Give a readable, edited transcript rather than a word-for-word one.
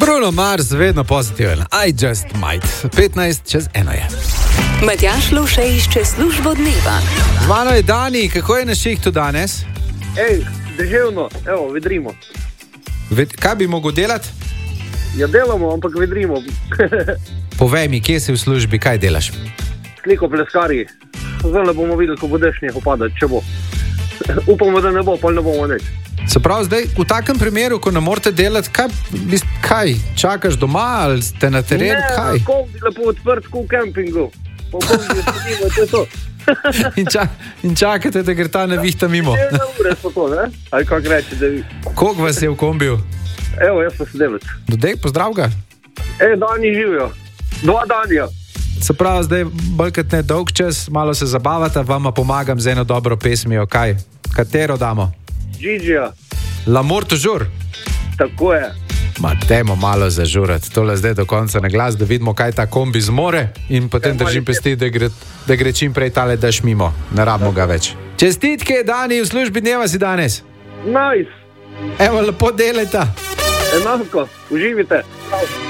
Bruno Mars, vedno pozitiven. I just might. 15:50 je. Matjaž Lovše išče službo dneva. Z mano je Dani, kako je na šihtu danes? Deževno, evo, vedrimo. Kaj bi mogel delati? Ja, delamo, ampak vedrimo. Povej mi, kje si v službi, kaj delaš? Sliko pleskarji. Zdaj bomo videli, ko bo dež nehal padati, če bo. Upamo, da ne bo, pa ne bomo neč. Se pravi, zdaj v takem primeru, ko ne morete delati, kaj? Čakaš doma ali ste na terenu? Ne, kombi lepo odprt, kot v kempingu. Po kombi sedimo, to je to. In čakate, da gre ta nevihta mimo. 1 ure so to, ne? Ali kako reči, da vi. Koliko vas je v kombiju? Evo, jaz sem sedelec. Dodej, pozdrav ga. Dani živijo. 2 Danija. Se pravi, zdaj bolj kot ne dolg čas, malo se zabavata, vama pomagam z eno dobro pesmijo. Kaj? Katero damo? Gigija. L'amour toujours. Tako je. Dajmo malo zažurati. Tole zdaj do konca na glas, da vidimo, kaj ta kombi zmore in potem držim pesti, da gre čim prej tale daš mimo. Ne rabimo ga več. Čestitke, Dani, v službi dneva si danes. Nice. Evo, lepo delajta. Enako, uživite.